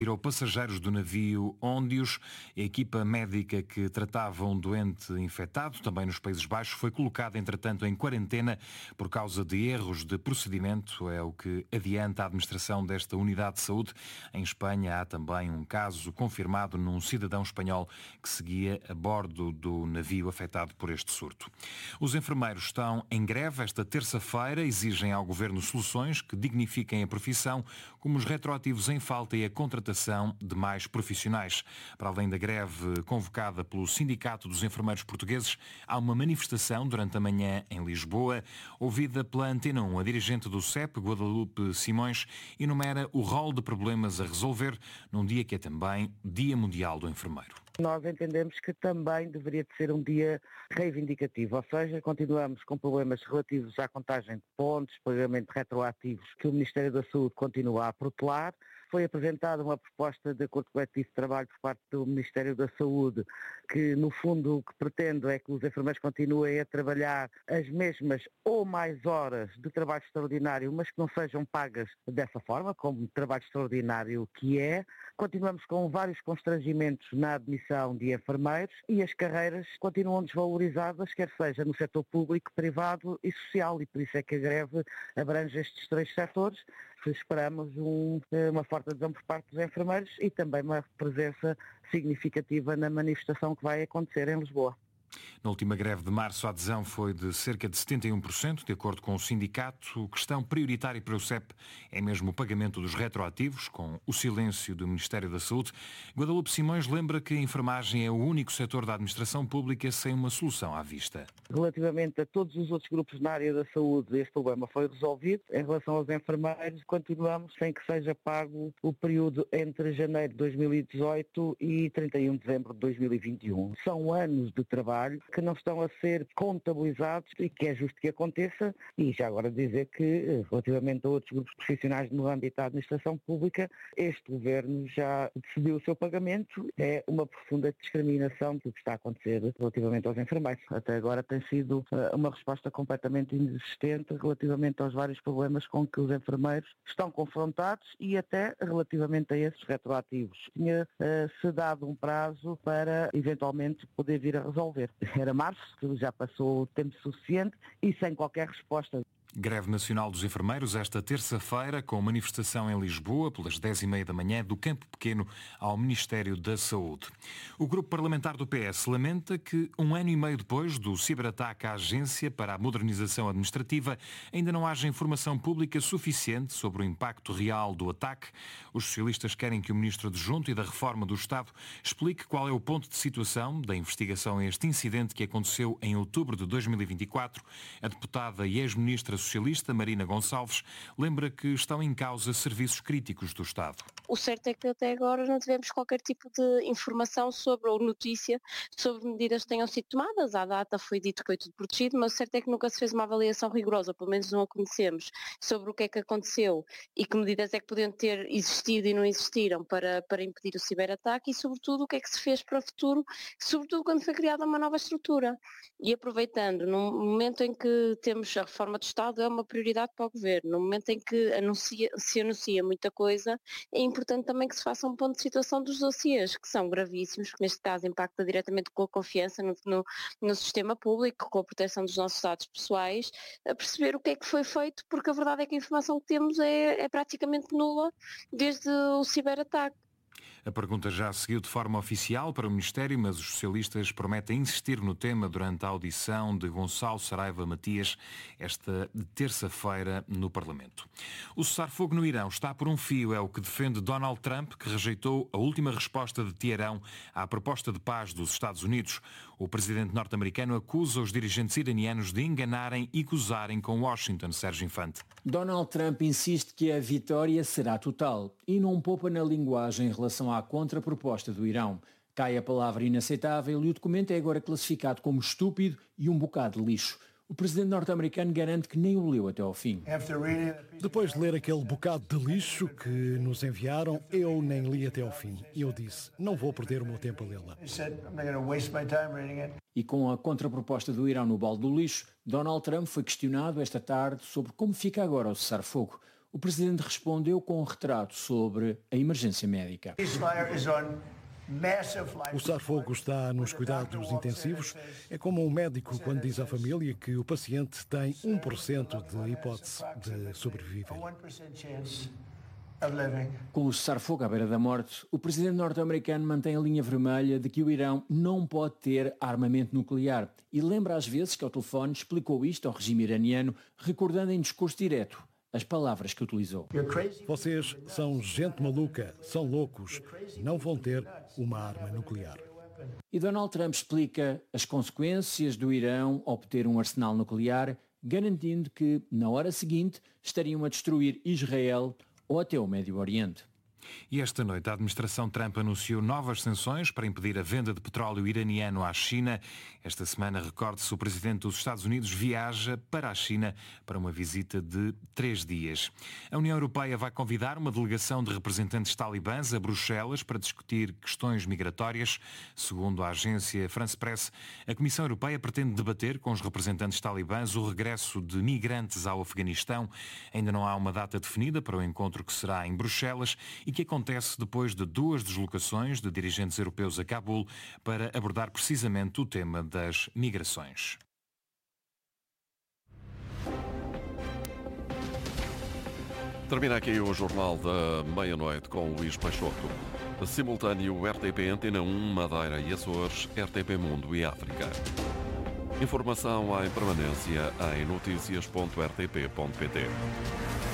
Tirou passageiros do navio Óndios. A equipa médica que tratava um doente infectado, também nos Países Baixos, foi colocada, entretanto, em quarentena por causa de erros de procedimento. É o que adianta a administração desta unidade de saúde. Em Espanha há também um caso confirmado num cidadão espanhol que seguia a bordo do navio afetado por este surto. Os enfermeiros estão em greve esta terça-feira, exigem ao Governo soluções que dignifiquem a profissão, como os retroativos em falta e a contratação de mais profissionais. Para além da greve convocada pelo Sindicato dos Enfermeiros Portugueses, há uma manifestação durante a manhã em Lisboa. Ouvida pela Antena 1, a dirigente do CEP, Guadalupe Simões, enumera o rol de problemas a resolver num dia que é também Dia Mundial do Enfermeiro. Nós entendemos que também deveria de ser um dia reivindicativo, ou seja, continuamos com problemas relativos à contagem de pontos, pagamento retroativos que o Ministério da Saúde continua a protelar. Foi apresentada uma proposta de acordo coletivo de trabalho por parte do Ministério da Saúde, que no fundo o que pretende é que os enfermeiros continuem a trabalhar as mesmas ou mais horas de trabalho extraordinário, mas que não sejam pagas dessa forma, como trabalho extraordinário que é. Continuamos com vários constrangimentos na admissão de enfermeiros e as carreiras continuam desvalorizadas, quer seja no setor público, privado e social, e por isso é que a greve abrange estes três setores. Esperamos uma forte adesão por parte dos enfermeiros e também uma presença significativa na manifestação que vai acontecer em Lisboa. Na última greve de março, a adesão foi de cerca de 71%, de acordo com o sindicato. Questão prioritária para o CEP é mesmo o pagamento dos retroativos, com o silêncio do Ministério da Saúde. Guadalupe Simões lembra que a enfermagem é o único setor da administração pública sem uma solução à vista. Relativamente a todos os outros grupos na área da saúde, este problema foi resolvido. Em relação aos enfermeiros, continuamos sem que seja pago o período entre janeiro de 2018 e 31 de dezembro de 2021. São anos de trabalho que não estão a ser contabilizados e que é justo que aconteça. E já agora dizer que, relativamente a outros grupos profissionais no âmbito da administração pública, este Governo já decidiu o seu pagamento. É uma profunda discriminação do que está a acontecer relativamente aos enfermeiros. Até agora tem sido uma resposta completamente inexistente relativamente aos vários problemas com que os enfermeiros estão confrontados e até relativamente a esses retroativos. Tinha-se dado um prazo para eventualmente poder vir a resolver. Era março, que já passou o tempo suficiente e sem qualquer resposta. Greve Nacional dos Enfermeiros esta terça-feira, com manifestação em Lisboa, pelas 10h30 da manhã, do Campo Pequeno ao Ministério da Saúde. O grupo parlamentar do PS lamenta que, um ano e meio depois do ciberataque à Agência para a Modernização Administrativa, ainda não haja informação pública suficiente sobre o impacto real do ataque. Os socialistas querem que o Ministro Adjunto e da Reforma do Estado explique qual é o ponto de situação da investigação a este incidente que aconteceu em outubro de 2024. A deputada e ex-ministra socialista Marina Gonçalves lembra que estão em causa serviços críticos do Estado. O certo é que até agora não tivemos qualquer tipo de informação sobre, ou notícia sobre medidas que tenham sido tomadas. À data foi dito que foi tudo protegido, mas o certo é que nunca se fez uma avaliação rigorosa, pelo menos não a conhecemos, sobre o que é que aconteceu e que medidas é que podiam ter existido e não existiram para impedir o ciberataque e, sobretudo, o que é que se fez para o futuro, sobretudo quando foi criada uma nova estrutura. E aproveitando, no momento em que temos a reforma do Estado, é uma prioridade para o Governo. No momento em que se anuncia muita coisa, é importante também que se faça um ponto de situação dos dossiês, que são gravíssimos, que neste caso impacta diretamente com a confiança no sistema público, com a proteção dos nossos dados pessoais, a perceber o que é que foi feito, porque a verdade é que a informação que temos é praticamente nula desde o ciberataque. A pergunta já seguiu de forma oficial para o Ministério, mas os socialistas prometem insistir no tema durante a audição de Gonçalo Saraiva Matias esta terça-feira no Parlamento. O cessar-fogo no Irão está por um fio, é o que defende Donald Trump, que rejeitou a última resposta de Teherão à proposta de paz dos Estados Unidos. O presidente norte-americano acusa os dirigentes iranianos de enganarem e gozarem com Washington. Sérgio Infante. Donald Trump insiste que a vitória será total e não poupa na linguagem em relação à contraproposta do Irão. Cai a palavra inaceitável e o documento é agora classificado como estúpido e um bocado de lixo. O presidente norte-americano garante que nem o leu até ao fim. Depois de ler aquele bocado de lixo que nos enviaram, eu nem li até ao fim. E eu disse, não vou perder o meu tempo a lê-la. E com a contraproposta do Irão no balde do lixo, Donald Trump foi questionado esta tarde sobre como fica agora o cessar-fogo. o presidente respondeu com um retrato sobre a emergência médica. O cessar-fogo está nos cuidados intensivos. É como um médico quando diz à família que o paciente tem 1% de hipótese de sobreviver. Com o cessar-fogo à beira da morte, o presidente norte-americano mantém a linha vermelha de que o Irão não pode ter armamento nuclear e lembra às vezes que ao telefone explicou isto ao regime iraniano, recordando em discurso direto as palavras que utilizou. Vocês são gente maluca, são loucos, não vão ter uma arma nuclear. E Donald Trump explica as consequências do Irão obter um arsenal nuclear, garantindo que, na hora seguinte, estariam a destruir Israel ou até o Médio Oriente. E esta noite a administração Trump anunciou novas sanções para impedir a venda de petróleo iraniano à China. Esta semana, recorde-se, o presidente dos Estados Unidos viaja para a China para uma visita de 3 dias. A União Europeia vai convidar uma delegação de representantes talibãs a Bruxelas para discutir questões migratórias. Segundo a agência France Press, a Comissão Europeia pretende debater com os representantes talibãs o regresso de migrantes ao Afeganistão. Ainda não há uma data definida para o encontro que será em Bruxelas e que acontece depois de 2 deslocações de dirigentes europeus a Cabul para abordar precisamente o tema das migrações. Termina aqui o Jornal da Meia-Noite com Luís Peixoto. Simultâneo RTP Antena 1, Madeira e Açores, RTP Mundo e África. Informação em permanência em noticias.rtp.pt.